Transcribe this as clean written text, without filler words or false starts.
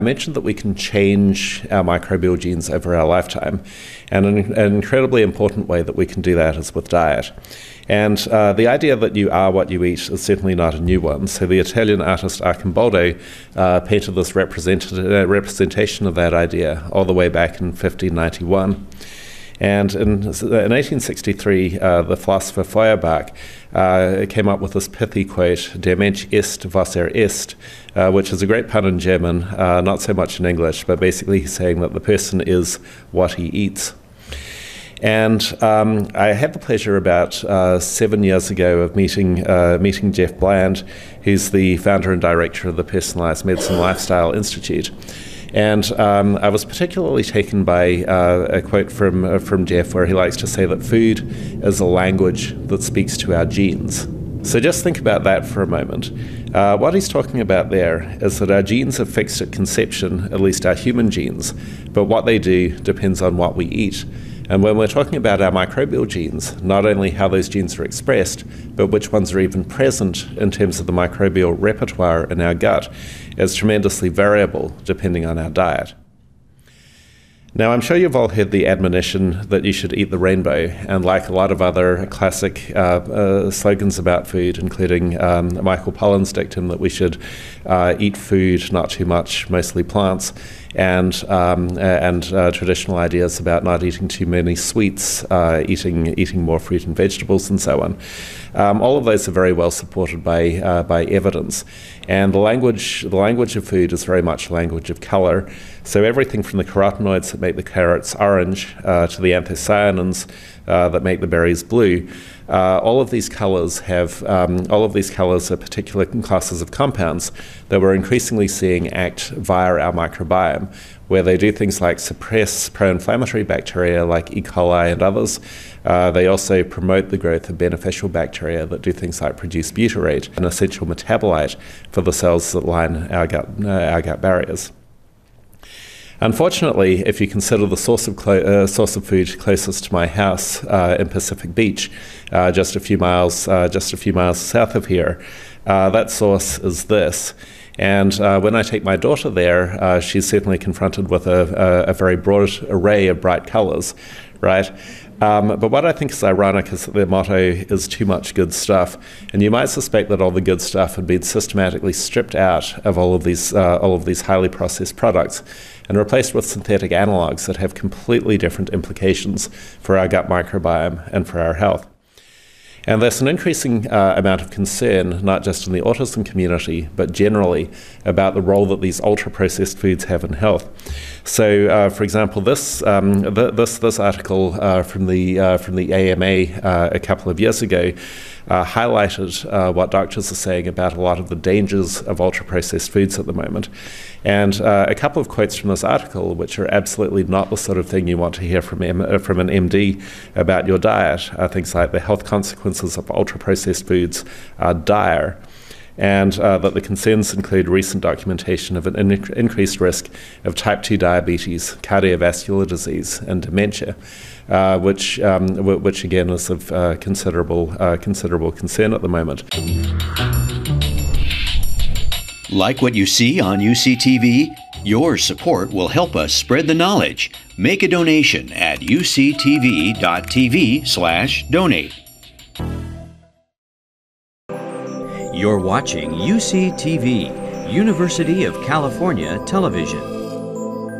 I mentioned that we can change our microbial genes over our lifetime, and an incredibly important way that we can do that is with diet. And the idea that you are what you eat is certainly not a new one. So the Italian artist Arcimboldo painted this representation of that idea all the way back in 1591. And in 1863, the philosopher Feuerbach came up with this pithy quote, "Der Mensch ist, was ist," which is a great pun in German, not so much in English, but basically saying that the person is what he eats. And I had the pleasure about 7 years ago of meeting Jeff Bland, who's the founder and director of the Personalized Medicine Lifestyle Institute. And I was particularly taken by a quote from Jeff where he likes to say that food is a language that speaks to our genes. So just think about that for a moment. What he's talking about there is that our genes are fixed at conception, at least our human genes, but what they do depends on what we eat. And when we're talking about our microbial genes, not only how those genes are expressed, but which ones are even present in terms of the microbial repertoire in our gut, is tremendously variable depending on our diet. Now, I'm sure you've all heard the admonition that you should eat the rainbow, and like a lot of other classic slogans about food, including Michael Pollan's dictum that we should eat food, not too much, mostly plants, and traditional ideas about not eating too many sweets, eating more fruit and vegetables, and so on. All of those are very well supported by evidence, and the language of food is very much a language of color. So everything from the carotenoids that make the carrots orange to the anthocyanins that make the berries blue, all of these colors are particular classes of compounds that we're increasingly seeing act via our microbiome, where they do things like suppress pro-inflammatory bacteria like E. coli and others. They also promote the growth of beneficial bacteria that do things like produce butyrate, an essential metabolite for the cells that line our gut barriers. Unfortunately, if you consider the source of food closest to my house in Pacific Beach, just a few miles south of here, that source is this. And when I take my daughter there, she's certainly confronted with a very broad array of bright colors, right? But what I think is ironic is that their motto is too much good stuff. And you might suspect that all the good stuff had been systematically stripped out of all of these highly processed products and replaced with synthetic analogs that have completely different implications for our gut microbiome and for our health. And there's an increasing amount of concern, not just in the autism community, but generally about the role that these ultra-processed foods have in health. So, for example, this article from the AMA a couple of years ago highlighted what doctors are saying about a lot of the dangers of ultra-processed foods at the moment. And a couple of quotes from this article, which are absolutely not the sort of thing you want to hear from an MD about your diet, are things like the health consequences of ultra-processed foods are dire, and that the concerns include recent documentation of an increased risk of type 2 diabetes, cardiovascular disease, and dementia, which again is of considerable concern at the moment. Like what you see on UCTV? Your support will help us spread the knowledge. Make a donation at uctv.tv/donate. You're watching UCTV, University of California Television.